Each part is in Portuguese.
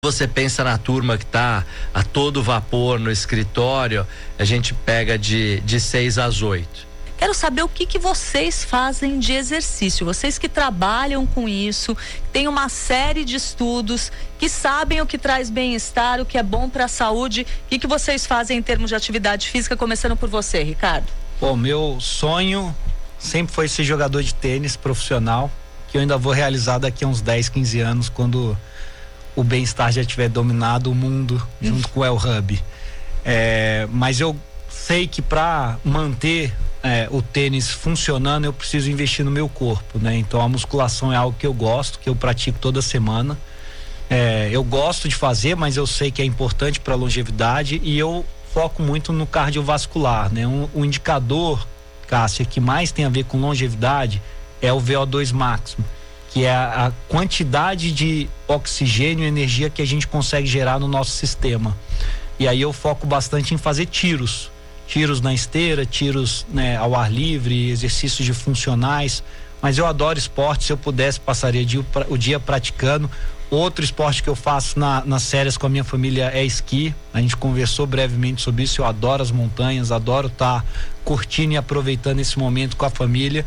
Você pensa na turma que está a todo vapor no escritório, a gente pega de 6 às 8. Quero saber o que vocês fazem de exercício. Vocês que trabalham com isso, têm uma série de estudos, que sabem o que traz bem-estar, o que é bom para a saúde. O que vocês fazem em termos de atividade física, começando por você, Ricardo? Bom, meu sonho sempre foi ser jogador de tênis profissional, que eu ainda vou realizar daqui a uns 10, 15 anos, quando o bem-estar já tiver dominado o mundo junto com o El Hub. Mas eu sei que para manter o tênis funcionando, eu preciso investir no meu corpo, né? Então a musculação é algo que eu gosto, que eu pratico toda semana. Eu gosto de fazer, mas eu sei que é importante para a longevidade, e eu foco muito no cardiovascular, né? Um indicador, Cássia, que mais tem a ver com longevidade é o VO2 máximo, que é a quantidade de oxigênio e energia que a gente consegue gerar no nosso sistema. E aí eu foco bastante em fazer tiros na esteira, tiros, né, ao ar livre, exercícios de funcionais. Mas eu adoro esporte, se eu pudesse passaria o dia praticando. Outro esporte que eu faço nas férias com a minha família é esqui. A gente conversou brevemente sobre isso. Eu adoro as montanhas, adoro estar curtindo e aproveitando esse momento com a família.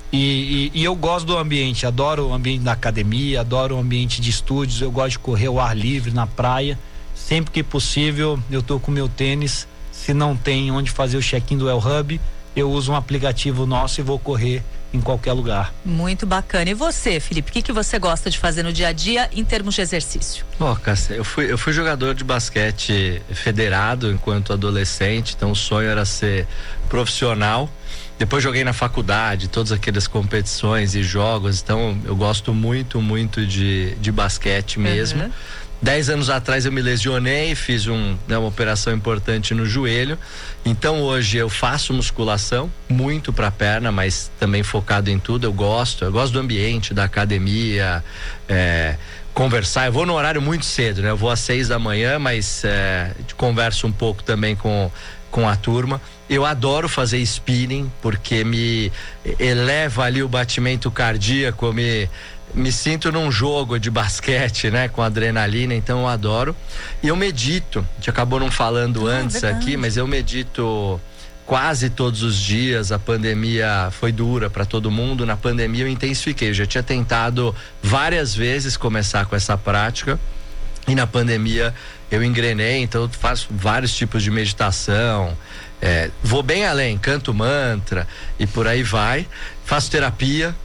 E eu gosto do ambiente, adoro o ambiente da academia, adoro o ambiente de estúdios. Eu gosto de correr ao ar livre, na praia. Sempre que possível, eu tô com meu tênis. Se não tem onde fazer o check-in do El Hub, eu uso um aplicativo nosso e vou correr em qualquer lugar. Muito bacana. E você, Felipe, o que você gosta de fazer no dia a dia em termos de exercício? Cássia, eu fui jogador de basquete federado enquanto adolescente, então o sonho era ser profissional. Depois joguei na faculdade, todas aquelas competições e jogos, então eu gosto muito de basquete mesmo. 10 anos atrás eu me lesionei, fiz uma operação importante no joelho. Então hoje eu faço musculação, muito pra perna, mas também focado em tudo. Eu gosto do ambiente, da academia, conversar. Eu vou no horário muito cedo, né? Eu vou às 6 da manhã, mas converso um pouco também com a turma. Eu adoro fazer spinning, porque me eleva ali o batimento cardíaco, me sinto num jogo de basquete, né? Com adrenalina, então eu adoro. E eu medito, a gente acabou não falando antes aqui, mas eu medito quase todos os dias. A pandemia foi dura para todo mundo, na pandemia eu intensifiquei. Eu já tinha tentado várias vezes começar com essa prática, e na pandemia eu engrenei, então eu faço vários tipos de meditação, vou bem além, canto mantra e por aí vai. Faço terapia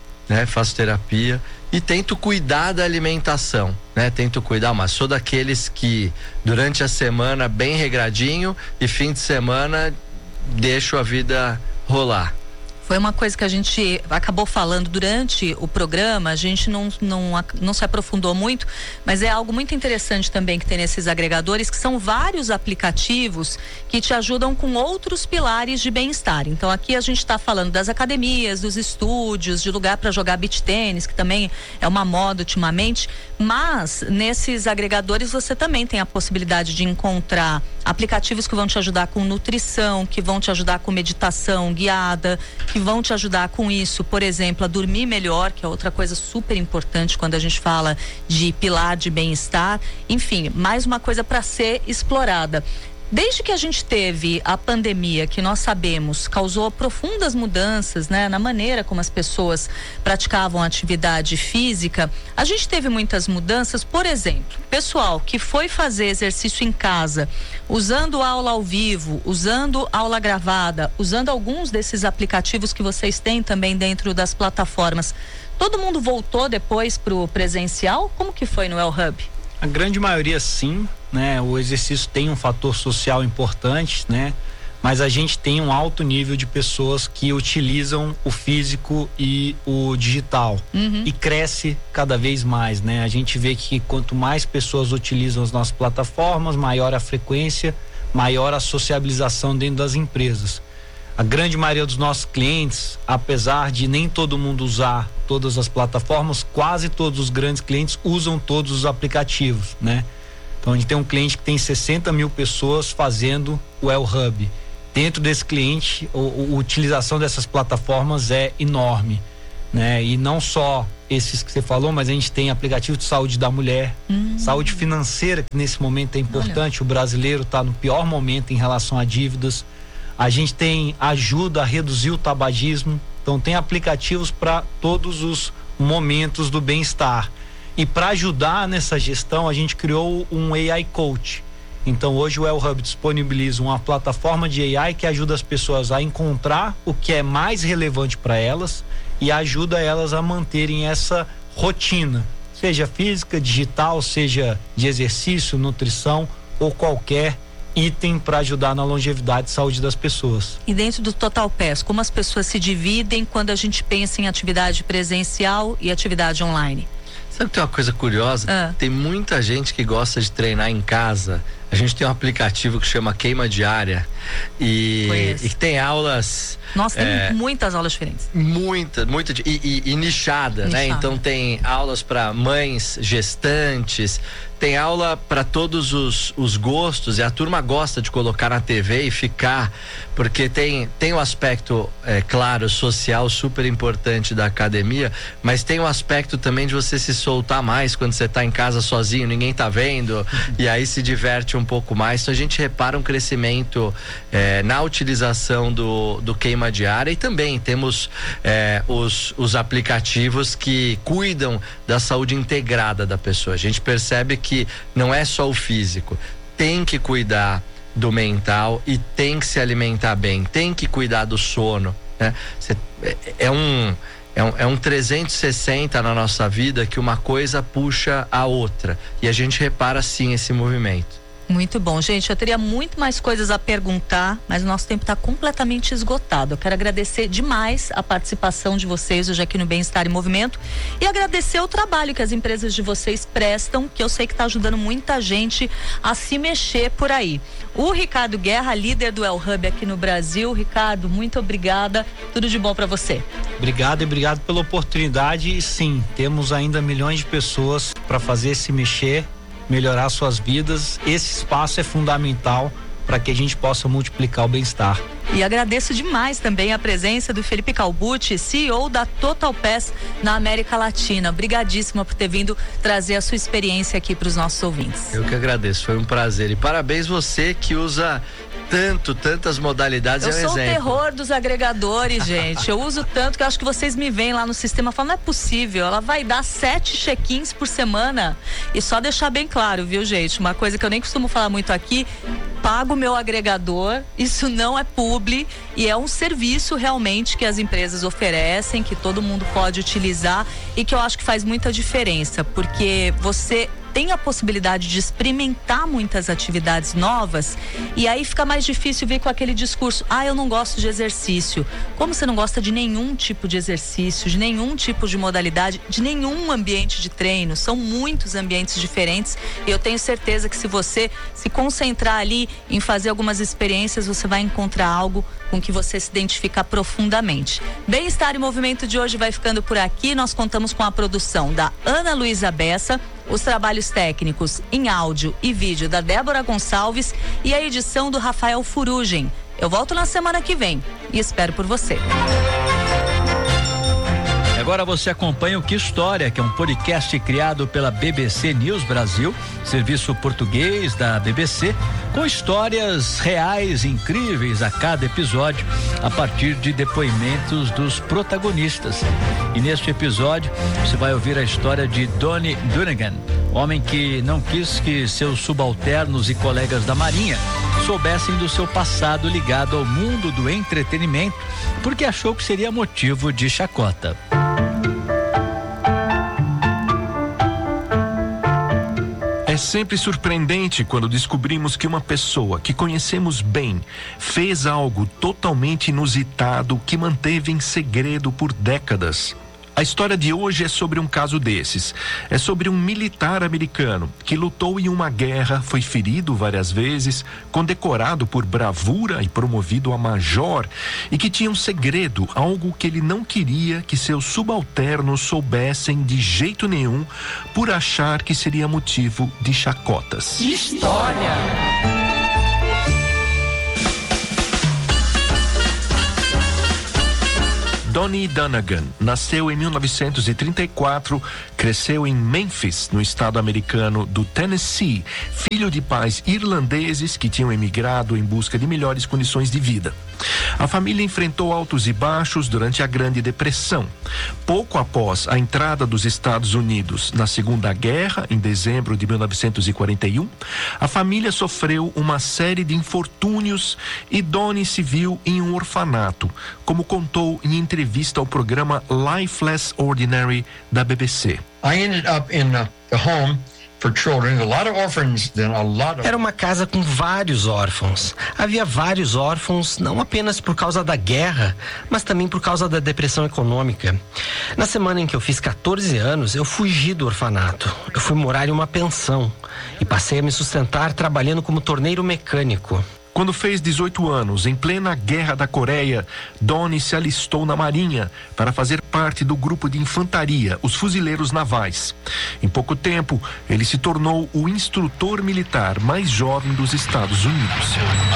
e tento cuidar da alimentação, né? Mas sou daqueles que durante a semana bem regradinho e fim de semana deixo a vida rolar. Foi uma coisa que a gente acabou falando durante o programa, a gente não se aprofundou muito, mas é algo muito interessante também que tem nesses agregadores, que são vários aplicativos que te ajudam com outros pilares de bem-estar. Então aqui a gente está falando das academias, dos estúdios, de lugar para jogar beach tênis, que também é uma moda ultimamente, mas nesses agregadores você também tem a possibilidade de encontrar aplicativos que vão te ajudar com nutrição, que vão te ajudar com meditação guiada, que vão te ajudar com isso, por exemplo, a dormir melhor, que é outra coisa super importante quando a gente fala de pilar de bem-estar. Enfim, mais uma coisa para ser explorada. Desde que a gente teve a pandemia, que nós sabemos causou profundas mudanças, né, na maneira como as pessoas praticavam atividade física, a gente teve muitas mudanças. Por exemplo, pessoal que foi fazer exercício em casa, usando aula ao vivo, usando aula gravada, usando alguns desses aplicativos que vocês têm também dentro das plataformas, todo mundo voltou depois pro presencial? Como que foi no El Hub? A grande maioria sim, né? O exercício tem um fator social importante, né? Mas a gente tem um alto nível de pessoas que utilizam o físico e o digital, e cresce cada vez mais, né? A gente vê que quanto mais pessoas utilizam as nossas plataformas, maior a frequência, maior a sociabilização dentro das empresas. A grande maioria dos nossos clientes, apesar de nem todo mundo usar todas as plataformas, quase todos os grandes clientes usam todos os aplicativos, né? Então a gente tem um cliente que tem 60 mil pessoas fazendo o El Hub. Dentro desse cliente, a utilização dessas plataformas é enorme, né? E não só esses que você falou, mas a gente tem aplicativo de saúde da mulher, saúde financeira, que nesse momento é importante. Olha. O brasileiro está no pior momento em relação a dívidas. A gente tem ajuda a reduzir o tabagismo. Então tem aplicativos para todos os momentos do bem-estar. E para ajudar nessa gestão, a gente criou um AI Coach. Então hoje o El Hub disponibiliza uma plataforma de AI que ajuda as pessoas a encontrar o que é mais relevante para elas e ajuda elas a manterem essa rotina, seja física, digital, seja de exercício, nutrição ou qualquer item para ajudar na longevidade e saúde das pessoas. E dentro do Total Pass, como as pessoas se dividem quando a gente pensa em atividade presencial e atividade online? Sabe que tem uma coisa curiosa? Tem muita gente que gosta de treinar em casa. A gente tem um aplicativo que chama Queima Diária e que tem aulas. Nossa, tem muitas aulas diferentes. Muita e nichada, né? Então tem aulas para mães gestantes, tem aula para todos os gostos, e a turma gosta de colocar na TV e ficar, porque tem um aspecto, claro, social super importante da academia, mas tem um aspecto também de você se soltar mais quando você tá em casa sozinho, ninguém tá vendo, e aí se diverte um pouco mais. Então a gente repara um crescimento na utilização do Queima Diária, e também temos os aplicativos que cuidam da saúde integrada da pessoa. A gente percebe que não é só o físico, tem que cuidar do mental e tem que se alimentar bem, tem que cuidar do sono, né? É um 360 na nossa vida, que uma coisa puxa a outra, e a gente repara sim esse movimento. Muito bom, gente, eu teria muito mais coisas a perguntar, mas o nosso tempo está completamente esgotado. Eu quero agradecer demais a participação de vocês hoje aqui no Bem-Estar em Movimento, e agradecer o trabalho que as empresas de vocês prestam, que eu sei que está ajudando muita gente a se mexer por aí. O Ricardo Guerra, líder do El Hub aqui no Brasil. Ricardo, muito obrigada, tudo de bom para você. Obrigado, e obrigado pela oportunidade. E sim, temos ainda milhões de pessoas para fazer se mexer, melhorar suas vidas. Esse espaço é fundamental para que a gente possa multiplicar o bem-estar. E agradeço demais também a presença do Felipe Calbucci, CEO da Total Pass na América Latina. Obrigadíssima por ter vindo trazer a sua experiência aqui para os nossos ouvintes. Eu que agradeço, foi um prazer. E parabéns você que usa tantas modalidades. Eu sou o terror dos agregadores, gente. Eu uso tanto que eu acho que vocês me veem lá no sistema e falam, não é possível, ela vai dar 7 check-ins por semana. E só deixar bem claro, viu, gente? Uma coisa que eu nem costumo falar muito aqui: pago o meu agregador, isso não é publi, e é um serviço realmente que as empresas oferecem, que todo mundo pode utilizar, e que eu acho que faz muita diferença, porque você tem a possibilidade de experimentar muitas atividades novas, e aí fica mais difícil vir com aquele discurso: eu não gosto de exercício. Como você não gosta de nenhum tipo de exercício, de nenhum tipo de modalidade, de nenhum ambiente de treino? São muitos ambientes diferentes, e eu tenho certeza que se você se concentrar ali em fazer algumas experiências, você vai encontrar algo com que você se identifica profundamente. Bem-Estar em Movimento de hoje vai ficando por aqui. Nós contamos com a produção da Ana Luísa Bessa, os trabalhos técnicos em áudio e vídeo da Débora Gonçalves e a edição do Rafael Furugem. Eu volto na semana que vem e espero por você. Agora você acompanha o Que História, que é um podcast criado pela BBC News Brasil, serviço português da BBC, com histórias reais incríveis a cada episódio, a partir de depoimentos dos protagonistas. E neste episódio você vai ouvir a história de Donnie Dunagan, homem que não quis que seus subalternos e colegas da Marinha soubessem do seu passado ligado ao mundo do entretenimento, porque achou que seria motivo de chacota. É sempre surpreendente quando descobrimos que uma pessoa que conhecemos bem fez algo totalmente inusitado que manteve em segredo por décadas. A história de hoje é sobre um caso desses. É sobre um militar americano que lutou em uma guerra, foi ferido várias vezes, condecorado por bravura e promovido a major, e que tinha um segredo, algo que ele não queria que seus subalternos soubessem de jeito nenhum, por achar que seria motivo de chacotas. História! Donnie Dunagan nasceu em 1934, cresceu em Memphis, no estado americano do Tennessee, filho de pais irlandeses que tinham emigrado em busca de melhores condições de vida. A família enfrentou altos e baixos durante a Grande Depressão. Pouco após a entrada dos Estados Unidos na Segunda Guerra, em dezembro de 1941, a família sofreu uma série de infortúnios e Donnie se viu em um orfanato, como contou em entrevista ao programa Life Less Ordinary da BBC. I ended up in the home for children, a lot of orphans, then a lot of... Era uma casa com vários órfãos. Havia vários órfãos, não apenas por causa da guerra, mas também por causa da depressão econômica. Na semana em que eu fiz 14 anos, eu fugi do orfanato. Eu fui morar em uma pensão e passei a me sustentar trabalhando como torneiro mecânico. Quando fez 18 anos, em plena Guerra da Coreia, Donnie se alistou na Marinha para fazer parte do grupo de infantaria, os Fuzileiros Navais. Em pouco tempo, ele se tornou o instrutor militar mais jovem dos Estados Unidos.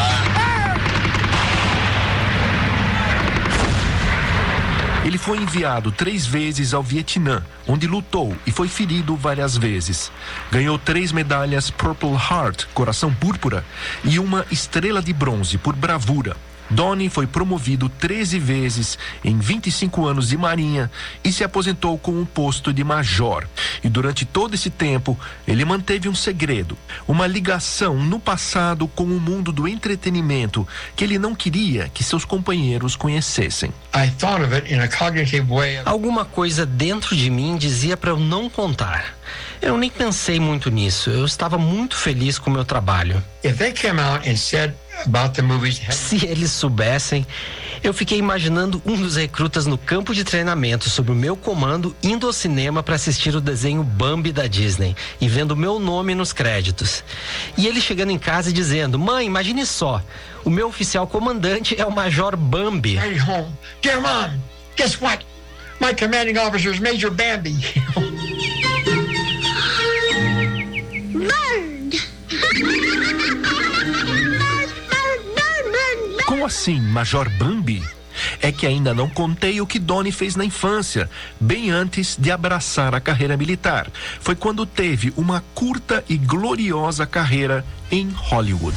Ele foi enviado 3 vezes ao Vietnã, onde lutou e foi ferido várias vezes. Ganhou 3 medalhas Purple Heart, coração púrpura, e uma estrela de bronze por bravura. Donnie foi promovido 13 vezes em 25 anos de marinha e se aposentou com um posto de major. E durante todo esse tempo, ele manteve um segredo, uma ligação no passado com o mundo do entretenimento que ele não queria que seus companheiros conhecessem. I thought of it in a cognitive way. Alguma coisa dentro de mim dizia para eu não contar. Eu nem pensei muito nisso. Eu estava muito feliz com o meu trabalho. If they came out and said about the movies, Se eles soubessem, eu fiquei imaginando um dos recrutas no campo de treinamento sob o meu comando indo ao cinema para assistir o desenho Bambi da Disney e vendo meu nome nos créditos. E ele chegando em casa e dizendo: "Mãe, imagine só, o meu oficial comandante é o Major Bambi." right home, dear mom, guess what? My commanding officer is Major Bambi. Como assim, Major Bambi? É que ainda não contei o que Donnie fez na infância, bem antes de abraçar a carreira militar. Foi quando teve uma curta e gloriosa carreira em Hollywood.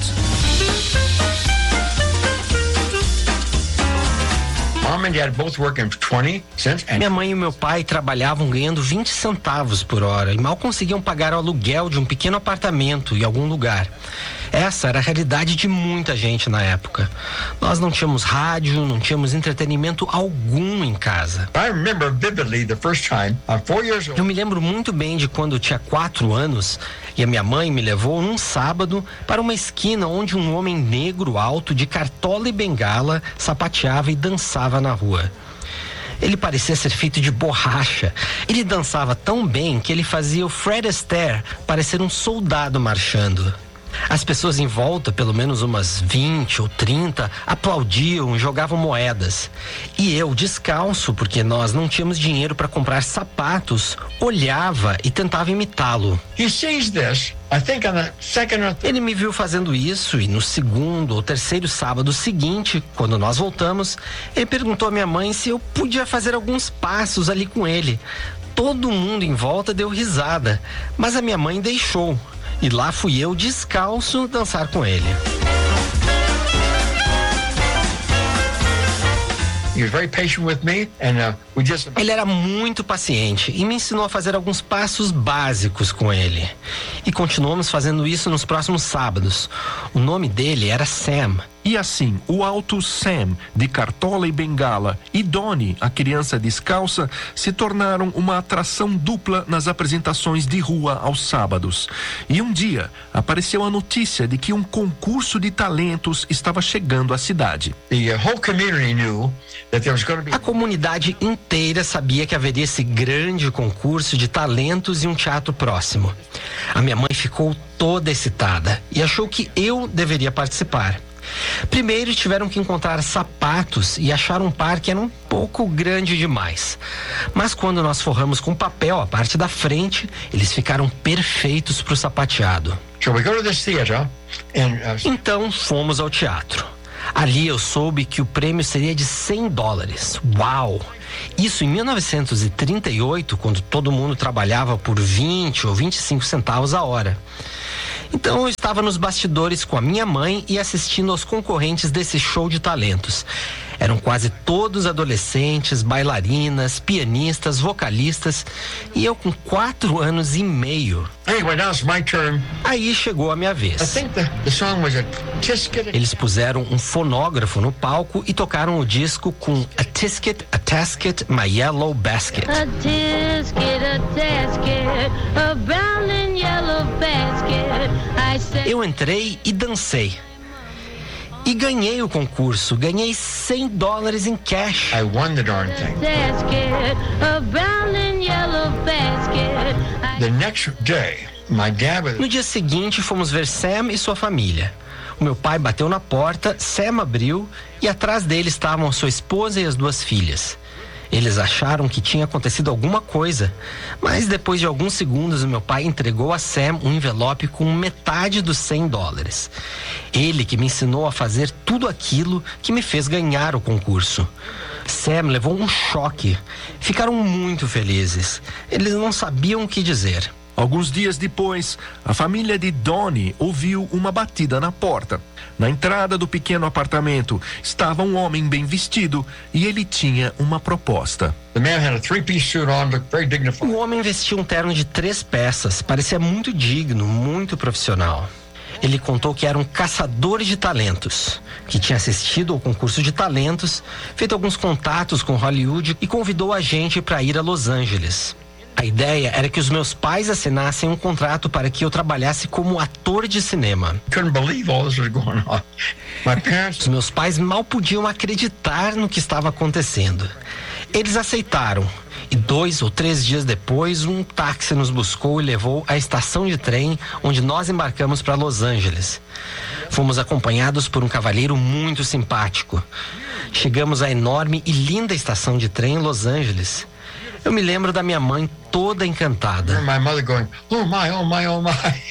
Mom and Dad both working 20 cents and Minha mãe e meu pai trabalhavam ganhando 20 centavos por hora e mal conseguiam pagar o aluguel de um pequeno apartamento em algum lugar. Essa era a realidade de muita gente na época. Nós não tínhamos rádio, não tínhamos entretenimento algum em casa. I remember vividly the first time, 4 years old. Eu me lembro muito bem de quando eu tinha 4 anos e a minha mãe me levou num sábado para uma esquina onde um homem negro alto de cartola e bengala sapateava e dançava na rua. Ele parecia ser feito de borracha. Ele dançava tão bem que ele fazia o Fred Astaire parecer um soldado marchando. As pessoas em volta, pelo menos umas 20 ou 30, aplaudiam e jogavam moedas. E eu, descalço, porque nós não tínhamos dinheiro para comprar sapatos, olhava e tentava imitá-lo. He sees this, I think on the second or third. Ele me viu fazendo isso e no segundo ou terceiro sábado seguinte, quando nós voltamos, ele perguntou à minha mãe se eu podia fazer alguns passos ali com ele. Todo mundo em volta deu risada, mas a minha mãe deixou. E lá fui eu, descalço, dançar com ele. He was very patient with me and we just Ele era muito paciente e me ensinou a fazer alguns passos básicos com ele. E continuamos fazendo isso nos próximos sábados. O nome dele era Sam. E assim, o alto Sam, de cartola e bengala, e Donnie, a criança descalça, se tornaram uma atração dupla nas apresentações de rua aos sábados. E um dia, apareceu a notícia de que um concurso de talentos estava chegando à cidade. the whole community knew that there was going to be A comunidade inteira sabia que haveria esse grande concurso de talentos e um teatro próximo. A minha mãe ficou toda excitada e achou que eu deveria participar. Primeiro tiveram que encontrar sapatos e achar um par que era um pouco grande demais. Mas quando nós forramos com papel a parte da frente, eles ficaram perfeitos para o sapateado. So we go to this theater and Então fomos ao teatro. Ali eu soube que o prêmio seria de $100. Uau! Isso em 1938, quando todo mundo trabalhava por 20 ou 25 centavos a hora. Então eu estava nos bastidores com a minha mãe e assistindo aos concorrentes desse show de talentos. Eram quase todos adolescentes, bailarinas, pianistas, vocalistas, e eu com 4 anos e meio. Anyway, now it's my turn. Aí chegou a minha I vez. think the song was a Tisket. Eles puseram um fonógrafo no palco e tocaram o disco com A Tisket, a Tasket, My Yellow Basket. A tisket, a brown and yellow basket. I said, Eu entrei e dancei. E ganhei o concurso, ganhei $100 em cash. I won the darn thing. basket, a brown and yellow basket. The next day, my dad was. No dia seguinte, fomos ver Sam e sua família. O meu pai bateu na porta, Sam abriu e atrás dele estavam sua esposa e as 2 filhas. Eles acharam que tinha acontecido alguma coisa, mas depois de alguns segundos o meu pai entregou a Sam um envelope com metade dos $100. Ele que me ensinou a fazer tudo aquilo que me fez ganhar o concurso. Sam levou um choque. Ficaram muito felizes. Eles não sabiam o que dizer. Alguns dias depois, a família de Donnie ouviu uma batida na porta. Na entrada do pequeno apartamento estava um homem bem vestido e ele tinha uma proposta. The man had a 3-piece suit on, looked very dignified. O homem vestia um terno de 3 peças, parecia muito digno, muito profissional. Ele contou que era um caçador de talentos, que tinha assistido ao concurso de talentos, feito alguns contatos com Hollywood e convidou a gente para ir a Los Angeles. A ideia era que os meus pais assinassem um contrato para que eu trabalhasse como ator de cinema. Couldn't believe all this was going on. My parents. Os meus pais mal podiam acreditar no que estava acontecendo. Eles aceitaram. E 2 ou 3 dias depois, um táxi nos buscou e levou à estação de trem, onde nós embarcamos para Los Angeles. Fomos acompanhados por um cavalheiro muito simpático. Chegamos à enorme e linda estação de trem em Los Angeles. Eu me lembro da minha mãe toda encantada. My mother going, oh my, oh my, oh my.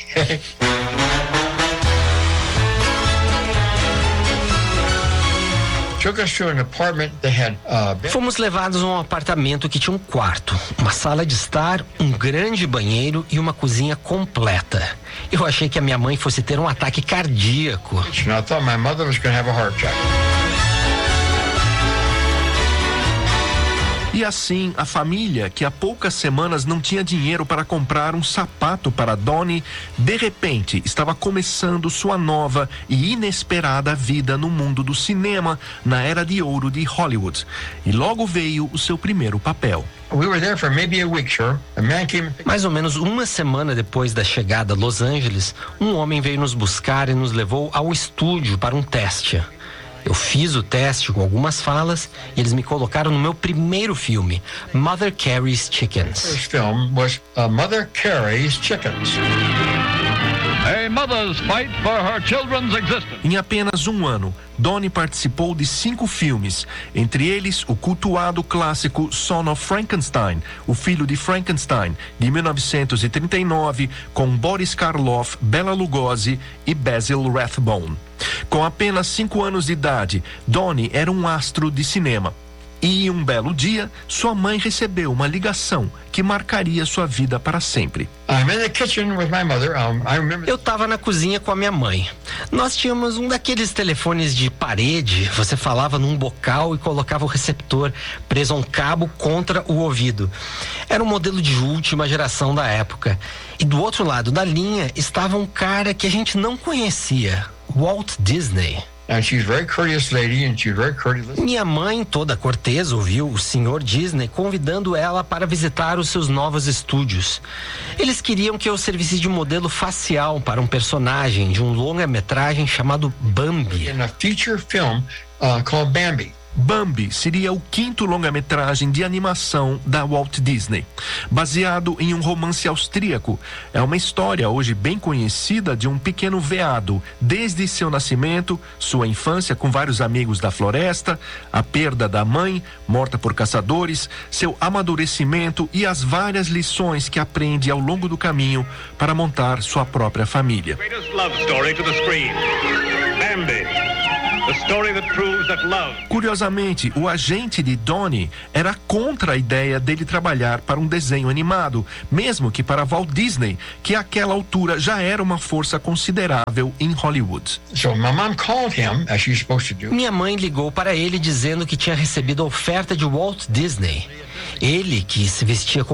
Took us to an apartment that had Fomos levados a um apartamento que tinha um quarto, uma sala de estar, um grande banheiro e uma cozinha completa. Eu achei que a minha mãe fosse ter um ataque cardíaco. I thought my mother was going to have a heart attack. E assim, a família, que há poucas semanas não tinha dinheiro para comprar um sapato para Donnie, de repente estava começando sua nova e inesperada vida no mundo do cinema, na era de ouro de Hollywood. E logo veio o seu primeiro papel. We were there for maybe a week, sir. A man came. Mais ou menos uma semana depois da chegada a Los Angeles, um homem veio nos buscar e nos levou ao estúdio para um teste. Eu fiz o teste com algumas falas e eles me colocaram no meu primeiro filme, Mother Carey's Chickens. First film was Mother Carey's Chickens. A mother's fight for her children's existence. Em apenas um ano, Donnie participou de 5 filmes, entre eles o cultuado clássico Son of Frankenstein, O Filho de Frankenstein, de 1939, com Boris Karloff, Bela Lugosi e Basil Rathbone. Com apenas 5 anos de idade, Donnie era um astro de cinema. E um belo dia, sua mãe recebeu uma ligação que marcaria sua vida para sempre. I'm in the kitchen with my mother. I remember. Eu estava na cozinha com a minha mãe. Nós tínhamos um daqueles telefones de parede. Você falava num bocal e colocava o receptor preso a um cabo contra o ouvido. Era um modelo de última geração da época. E do outro lado da linha estava um cara que a gente não conhecia, Walt Disney. And she's a very courteous lady, and she's very courteous. Minha mãe, toda cortês, ouviu o Sr. Disney convidando ela para visitar os seus novos estúdios. Eles queriam que eu servisse de modelo facial para um personagem de um longa-metragem chamado Bambi. In a feature film called Bambi. Bambi seria o 5º longa-metragem de animação da Walt Disney, baseado em um romance austríaco. É uma história hoje bem conhecida de um pequeno veado, desde seu nascimento, sua infância com vários amigos da floresta, a perda da mãe, morta por caçadores, seu amadurecimento e as várias lições que aprende ao longo do caminho para montar sua própria família. Greatest love story to the screen. Bambi. The story that proves that love. Curiosamente, o agente de Donnie era contra a ideia dele trabalhar para um desenho animado, mesmo que para Walt Disney, que àquela altura já era uma força considerável em Hollywood. So my mom called him, as she's supposed to do. Minha mãe ligou para ele dizendo que tinha recebido a oferta de Walt Disney. Ele, que se vestia como